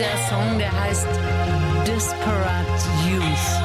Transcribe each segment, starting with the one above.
der Song, der heißt Disparate Youth.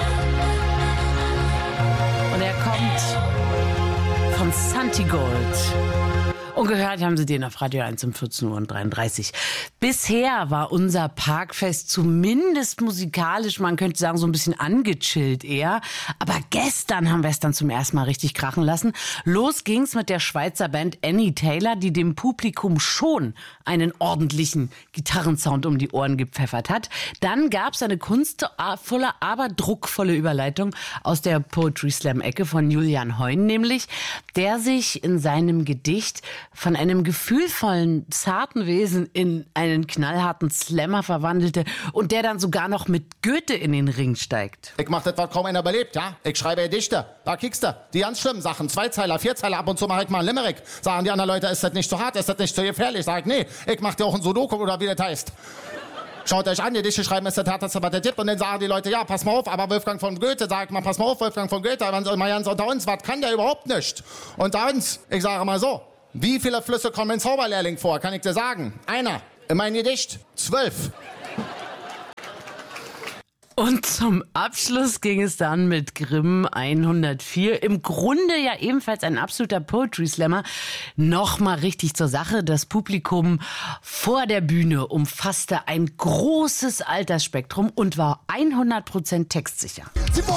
Und er kommt von Santigold. Und gehört haben Sie den auf Radio 1 um 14:33 Uhr. Bisher war unser Parkfest zumindest musikalisch, man könnte sagen, so ein bisschen angechillt eher. Aber gestern haben wir es dann zum ersten Mal richtig krachen lassen. Los ging's mit der Schweizer Band Annie Taylor, die dem Publikum schon einen ordentlichen Gitarrensound um die Ohren gepfeffert hat. Dann gab's eine kunstvolle, aber druckvolle Überleitung aus der Poetry Slam-Ecke von Julian Heun, nämlich, der sich in seinem Gedicht von einem gefühlvollen, zarten Wesen in einen knallharten Slammer verwandelte und der dann sogar noch mit Goethe in den Ring steigt. Ich mach das, was kaum einer belebt, ja? Ich schreibe Gedichte. Da kickst du. Die ganz schlimmen Sachen. 2-Zeiler, 4-Zeiler, ab und zu mach ich mal einen Limerick. Sagen die anderen Leute, ist das nicht zu hart, ist das nicht zu gefährlich? Sag ich, nee, ich mach dir auch ein Sudoku oder wie das heißt. Schaut euch an, Gedichte schreiben ist das härteste, was der Tipp. Und dann sagen die Leute, ja, pass mal auf, aber Wolfgang von Goethe, sag ich mal, pass mal auf, Wolfgang von Goethe, mal ganz unter uns, was kann der überhaupt nicht? Unter uns, ich sage mal so, wie viele Flüsse kommen in Zauberlehrling vor, kann ich dir sagen? Einer. In meinem Gedicht 12. Und zum Abschluss ging es dann mit Grimm 104. Im Grunde ja ebenfalls ein absoluter Poetry Slammer. Nochmal richtig zur Sache. Das Publikum vor der Bühne umfasste ein großes Altersspektrum und war 100% textsicher.